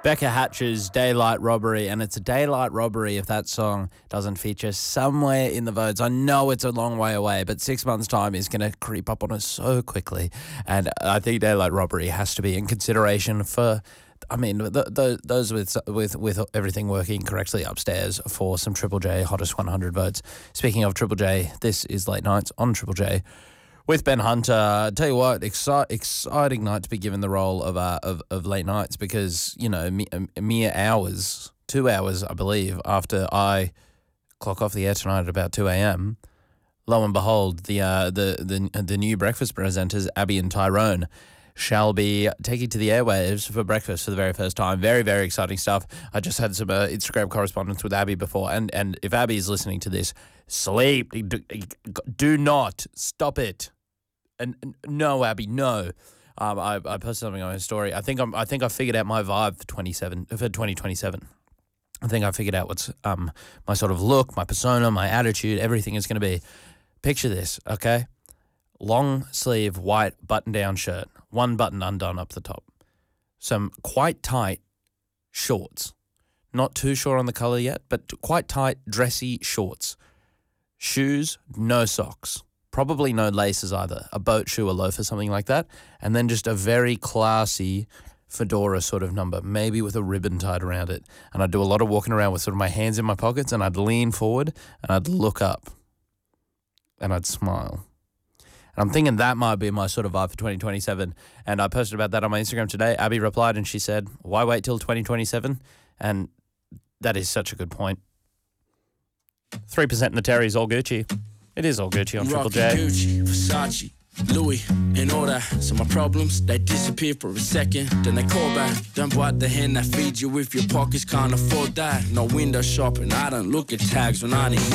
Becca Hatch's Daylight Robbery, and it's a daylight robbery if that song doesn't feature somewhere in the votes. I know it's a long way away, but 6 months' time is going to creep up on us so quickly, and I think Daylight Robbery has to be in consideration for, I mean, those with everything working correctly upstairs for some Triple J Hottest 100 votes. Speaking of Triple J, this is Late Nights on Triple J with Ben Hunter. Tell you what, exciting night to be given the role of Late Nights, because, you know, mere hours, 2 hours, I believe, after I clock off the air tonight at about 2 a.m., lo and behold, the new breakfast presenters, Abby and Tyrone, shall be taking to the airwaves for breakfast for the very first time. Very, very exciting stuff. I just had some Instagram correspondence with Abby before, and if Abby is listening to this, sleep. Do not stop it. And no, Abby, no. I posted something on her story. I think I figured out my vibe for 2027. I think I figured out what's my sort of look, my persona, my attitude, everything is going to be. Picture this, okay? Long sleeve white button-down shirt, one button undone up the top. Some quite tight shorts. Not too sure on the colour yet, but quite tight, dressy shorts. Shoes, no socks. Probably no laces either. A boat shoe, a loafer, something like that. And then just a very classy fedora sort of number, maybe with a ribbon tied around it. And I'd do a lot of walking around with sort of my hands in my pockets, and I'd lean forward and I'd look up and I'd smile. And I'm thinking that might be my sort of vibe for 2027. And I posted about that on my Instagram today. Abby replied and she said, why wait till 2027? And that is such a good point. 3% in the Terry's all Gucci. It is all Gucci on Triple J. Gucci, Versace, Louis, and all that. So my problems, they disappear for a second, then they call back. Then what the hand that feeds you if your pockets can't afford that? No window shopping, I don't look at tags when I need